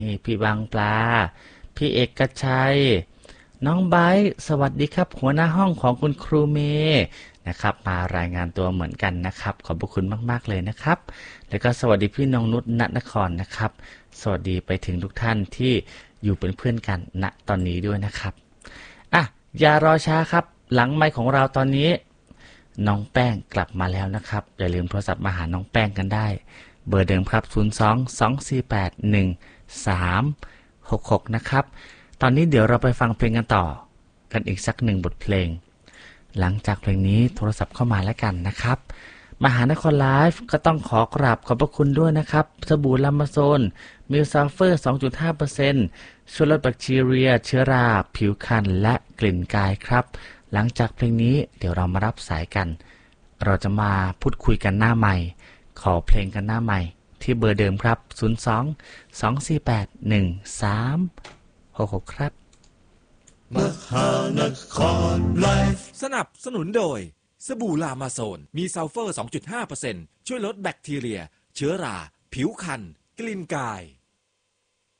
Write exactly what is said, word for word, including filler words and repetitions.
นี่พี่บางปลาพี่เอกชัยน้องไบร์ทสวัสดีครับหัวหน้าห้องของคุณครูเมย์นะครับมารายงานตัวเหมือนกันนะครับขอบพระคุณมากๆเลยนะครับแล้วก็สวัสดีพี่น้องนุชณนครนะครับสวัสดีไปถึงทุกท่านที่อยู่เป็นเพื่อนกันณตอนนี้ด้วยนะครับอ่ะอย่ารอช้าครับหลังไมค์ของเราตอนนี้น้องแป้งกลับมาแล้วนะครับอย่าลืมโทรศัพท์มาหาน้องแป้งกันได้เบอร์เดิมครับศูนย์ สอง สอง สี่ แปด หนึ่ง สาม หก หกนะครับตอนนี้เดี๋ยวเราไปฟังเพลงกันต่อกันอีกสักหนึ่งบทเพลงหลังจากเพลงนี้โทรศัพท์เข้ามาแล้วกันนะครับมหานครไลฟ์ก็ต้องขอกราบขอบพระคุณด้วยนะครับสบู่ลามาโซนมิลซัลเฟอร์ สองจุดห้าเปอร์เซ็นต์ ช่วยลดแบคทีเรียเชื้อราผิวคันและกลิ่นกายครับหลังจากเพลงนี้เดี๋ยวเรามารับสายกันเราจะมาพูดคุยกันหน้าใหม่ขอเพลงกันหน้าใหม่ที่เบอร์เดิมครับศูนย์ สอง สอง สี่ แปด หนึ่ง สาม หก หกครับมหานครไลฟ์สนับสนุนโดยสบู่ลามาโซนมีซัลเฟอร์ สองจุดห้าเปอร์เซ็นต์ ช่วยลดแบคทีเรียเชื้อราผิวคันกลิ่นกาย